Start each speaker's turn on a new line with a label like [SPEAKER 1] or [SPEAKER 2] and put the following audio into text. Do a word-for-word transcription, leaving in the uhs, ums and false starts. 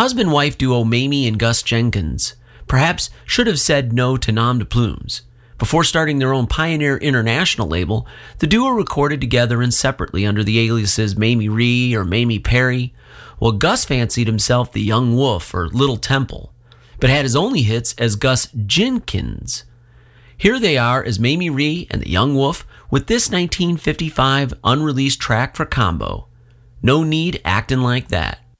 [SPEAKER 1] Husband-wife duo Mamie and Gus Jenkins perhaps should have said no to Nom de Plumes. Before starting their own Pioneer International label, the duo recorded together and separately under the aliases Mamie Ree or Mamie Perry, while Gus fancied himself the Young Wolf or Little Temple, but had his only hits as Gus Jinkins. Here they are as Mamie Ree and the Young Wolf with this nineteen fifty-five unreleased track for combo, No Need Actin' Like That.